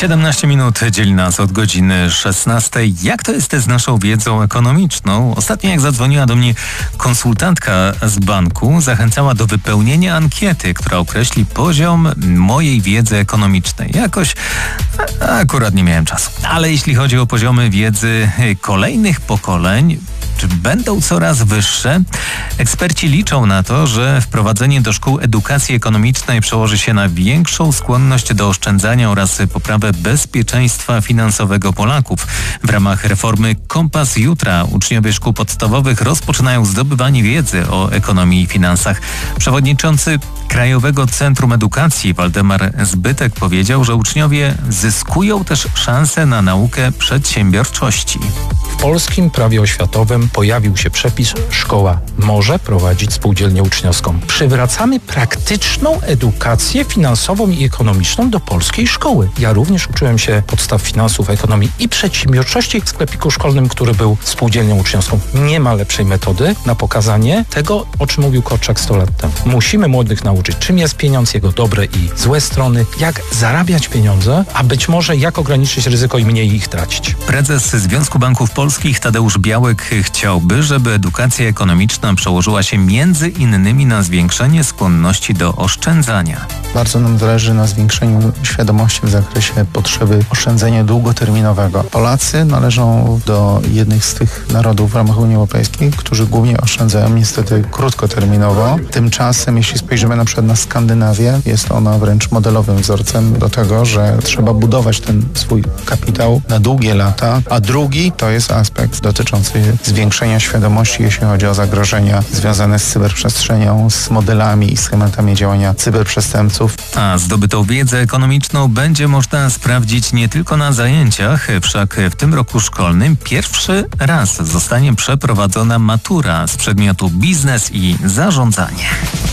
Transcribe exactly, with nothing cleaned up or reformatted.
siedemnaście minut dzieli nas od godziny szesnastej. Jak to jest z naszą wiedzą ekonomiczną? Ostatnio jak zadzwoniła do mnie konsultantka z banku, zachęcała do wypełnienia ankiety, która określi poziom mojej wiedzy ekonomicznej. Jakoś a, akurat nie miałem czasu. Ale jeśli chodzi o poziomy wiedzy kolejnych pokoleń, czy będą coraz wyższe? Eksperci liczą na to, że wprowadzenie do szkół edukacji ekonomicznej przełoży się na większą skłonność do oszczędzania oraz poprawę bezpieczeństwa finansowego Polaków. W ramach reformy Kompas Jutra uczniowie szkół podstawowych rozpoczynają zdobywanie wiedzy o ekonomii i finansach. Przewodniczący Krajowego Centrum Edukacji Waldemar Zbytek powiedział, że uczniowie zyskują też szansę na naukę przedsiębiorczości. W polskim prawie oświatowym pojawił się przepis: szkoła może prowadzić spółdzielnię uczniowską. Przywracamy praktyczną edukację finansową i ekonomiczną do polskiej szkoły. Ja również uczyłem się podstaw finansów, ekonomii i przedsiębiorczości w sklepiku szkolnym, który był spółdzielnią uczniowską. Nie ma lepszej metody na pokazanie tego, o czym mówił Korczak sto lat temu. Musimy młodych nauczyć, czym jest pieniądz, jego dobre i złe strony, jak zarabiać pieniądze, a być może jak ograniczyć ryzyko i mniej ich tracić. Prezes Związku Banków Polskich Tadeusz Białek chciałby, żeby edukacja ekonomiczna przełożyła się między innymi na zwiększenie skłonności do oszczędzania. Bardzo nam zależy na zwiększeniu świadomości w zakresie potrzeby oszczędzania długoterminowego. Polacy należą do jednych z tych narodów w ramach Unii Europejskiej, którzy głównie oszczędzają niestety krótkoterminowo. Tymczasem, jeśli spojrzymy na przykład na Skandynawię, jest ona wręcz modelowym wzorcem do tego, że trzeba budować ten swój kapitał na długie lata, a drugi to jest aspekt dotyczący zwiększenia świadomości, jeśli chodzi o zagrożenia związane z cyberprzestrzenią, z modelami i schematami działania cyberprzestępców. A zdobytą wiedzę ekonomiczną będzie można sprawdzić nie tylko na zajęciach, wszak w tym roku szkolnym pierwszy raz zostanie przeprowadzona matura z przedmiotu biznes i zarządzanie.